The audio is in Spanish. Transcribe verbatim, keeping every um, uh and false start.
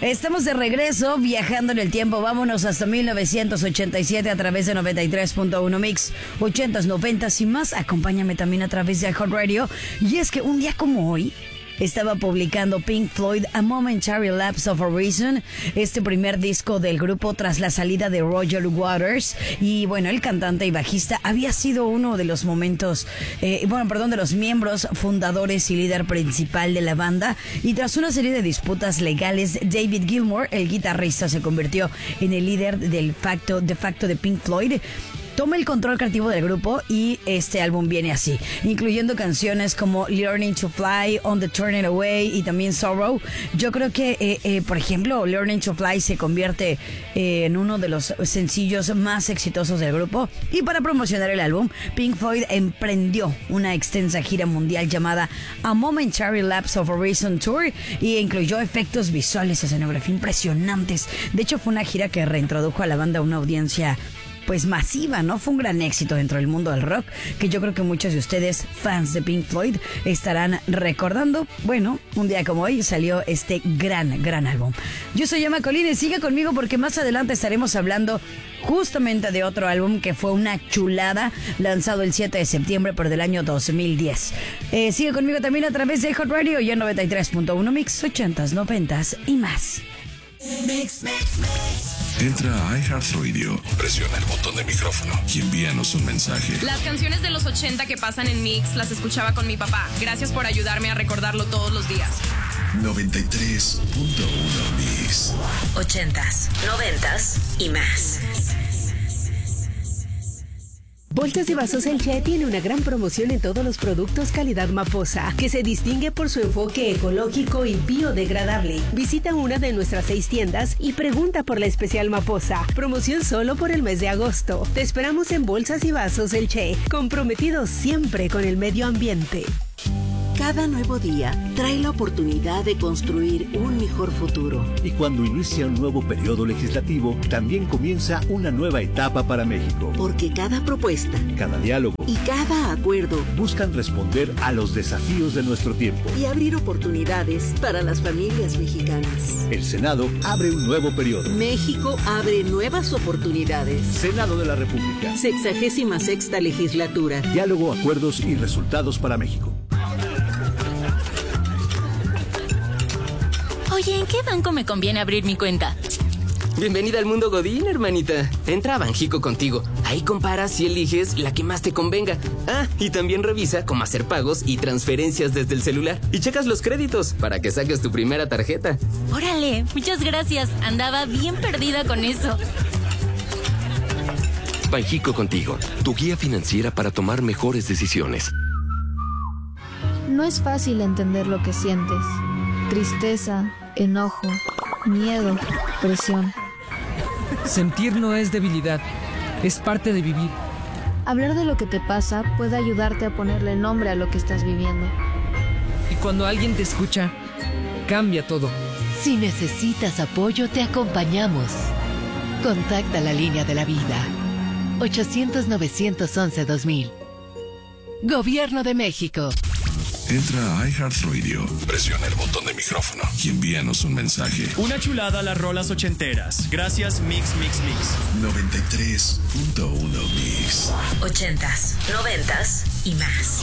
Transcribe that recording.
Estamos de regreso, viajando en el tiempo. Vámonos hasta mil novecientos ochenta y siete a través de noventa y tres punto uno Mix, ochentas, noventas y más. Acompáñame también a través de iHeartRadio. Y es que un día como hoy estaba publicando Pink Floyd A Momentary Lapse of a Reason, este primer disco del grupo tras la salida de Roger Waters. Y bueno, el cantante y bajista había sido uno de los momentos, eh, bueno, perdón, de los miembros fundadores y líder principal de la banda. Y tras una serie de disputas legales, David Gilmour, el guitarrista, se convirtió en el líder del facto, de facto de Pink Floyd. Toma el control creativo del grupo y este álbum viene así, incluyendo canciones como Learning to Fly, On the Turning Away y también Sorrow. Yo creo que, eh, eh, por ejemplo, Learning to Fly se convierte eh, en uno de los sencillos más exitosos del grupo. Y para promocionar el álbum, Pink Floyd emprendió una extensa gira mundial llamada A Momentary Lapse of a Reason Tour y incluyó efectos visuales y escenografía impresionantes. De hecho, fue una gira que reintrodujo a la banda a una audiencia pues masiva, ¿no? Fue un gran éxito dentro del mundo del rock, que yo creo que muchos de ustedes, fans de Pink Floyd, estarán recordando. Bueno, un día como hoy salió este gran, gran álbum. Yo soy Emma Colina y sigue conmigo porque más adelante estaremos hablando justamente de otro álbum que fue una chulada, lanzado el siete de septiembre, pero del año dos mil diez. Eh, sigue conmigo también a través de Hot Radio y en noventa y tres punto uno Mix, ochentas, noventas y más. Mix, mix, mix. Entra a iHeartRadio, presiona el botón de micrófono y envíanos un mensaje. Las canciones de los ochenta que pasan en Mix las escuchaba con mi papá. Gracias por ayudarme a recordarlo todos los días. noventa y tres punto uno Mix. Ochentas, noventas y más. Bolsas y Vasos El Che tiene una gran promoción en todos los productos calidad Maposa, que se distingue por su enfoque ecológico y biodegradable. Visita una de nuestras seis tiendas y pregunta por la especial Maposa. Promoción solo por el mes de agosto. Te esperamos en Bolsas y Vasos El Che, comprometidos siempre con el medio ambiente. Cada nuevo día trae la oportunidad de construir un mejor futuro. Y cuando inicia un nuevo periodo legislativo, también comienza una nueva etapa para México. Porque cada propuesta, cada diálogo y cada acuerdo buscan responder a los desafíos de nuestro tiempo y abrir oportunidades para las familias mexicanas. El Senado abre un nuevo periodo. México abre nuevas oportunidades. Senado de la República. Sexagésima sexta legislatura. Diálogo, acuerdos y resultados para México. Oye, ¿en qué banco me conviene abrir mi cuenta? Bienvenida al mundo Godín, hermanita. Entra a Banjico Contigo. Ahí comparas y eliges la que más te convenga. Ah, y también revisa cómo hacer pagos y transferencias desde el celular. Y checas los créditos para que saques tu primera tarjeta. Órale, muchas gracias. Andaba bien perdida con eso. Banjico Contigo, tu guía financiera para tomar mejores decisiones. No es fácil entender lo que sientes. Tristeza, enojo, miedo, presión. Sentir no es debilidad, es parte de vivir. Hablar de lo que te pasa puede ayudarte a ponerle nombre a lo que estás viviendo. Y cuando alguien te escucha, cambia todo. Si necesitas apoyo, te acompañamos. Contacta la línea de la vida. ochocientos, novecientos once, dos mil. Gobierno de México. Entra a iHeartRadio, presiona el botón de micrófono y envíanos un mensaje. Una chulada a las rolas ochenteras. Gracias, Mix, Mix, Mix. noventa y tres punto uno Mix. Ochentas, noventas y más.